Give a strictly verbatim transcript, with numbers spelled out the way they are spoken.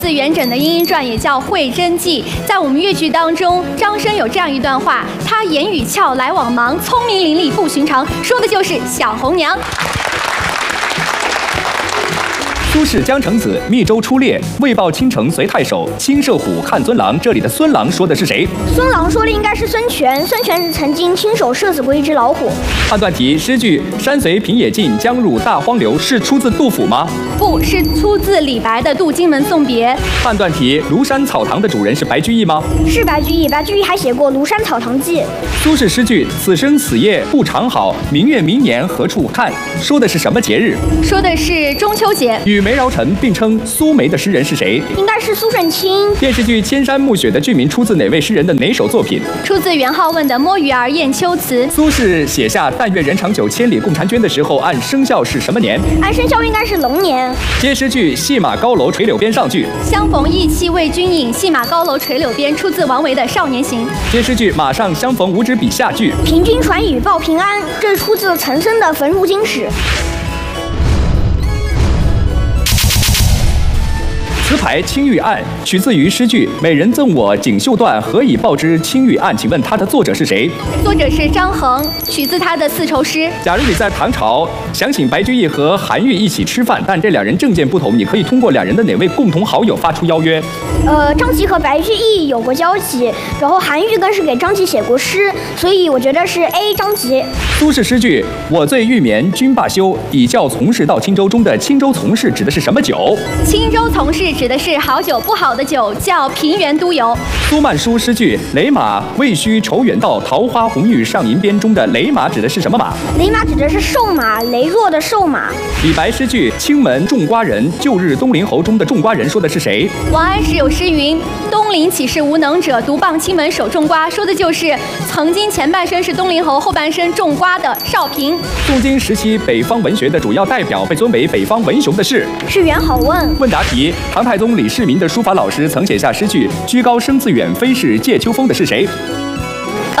字元稹的《莺莺传》也叫《会真记》。在我们粤剧当中，张生有这样一段话：他言语俏，来往忙，聪明伶俐不寻常，说的就是小红娘。 苏轼江城子，密州出猎，为报倾城随太守，亲射虎，看尊郎。这里的孙郎说的是谁？ 孙郎说的应该是孙权。孙权曾经亲手射死过一只老虎。 判断题：诗句“山随平野尽，江入大荒流”是出自杜甫吗？ 不是，出自李白的《渡荆门送别》。 判断题：庐山草堂的主人是白居易吗？ 是白居易。白居易还写过《庐山草堂记》。 苏轼诗句“此生此夜不长好，明月明年何处看”说的是什么节日？ 说的是中秋节。 与梅尧臣并称苏梅的诗人是谁？ 应该是苏舜钦。 电视剧《千山暮雪》的剧名出自哪位诗人的哪首作品？ 出自元好问的《摸鱼儿燕秋词》。 苏轼写下“但愿人长久，千里共婵娟”的时候，按生肖是什么年？ 按生肖应该是龙年。 接诗句“戏马高楼垂柳边上句”。 相逢意气为君饮，戏马高楼垂柳边，出自王维的《少年行》。 接诗句“马上相逢无纸笔下句”。 凭君传语报平安，这出自岑参的《焚如经史》。 词牌《青玉案》取自于诗句“美人赠我锦绣缎，何以报之青玉案”。请问它的作者是谁？ 作者是张衡，取自他的四愁诗。 假如你在唐朝想请白居易和韩愈一起吃饭，但这两人政见不同，你可以通过两人的哪位共同好友发出邀约？ 呃，张籍和白居易有过交集，然后韩愈更是给张籍写过诗，所以我觉得是 A 张籍。 苏轼诗句“我醉欲眠君罢休，以教从事到青州”中的青州从事指的是什么酒？ 青州从事指的是好酒不好的酒，叫平原都游。 苏曼殊诗句“雷马未须愁远道，桃花红玉上银边”中的雷马指的是什么马？ 雷马指的是瘦马，羸弱的瘦马。 李白诗句“青门种瓜人，旧日东陵侯”中的种瓜人说的是谁？ 王安石有诗云：“东陵岂是无能者，独傍青门手种瓜”，说的就是曾经前半生是东陵侯，后半生种瓜的少平。 宋金时期北方文学的主要代表，被尊为北方文雄的是是元好问。 问答题：唐太宗李世民的书法老师曾写下诗句“居高声自远，非是借秋风”的是谁？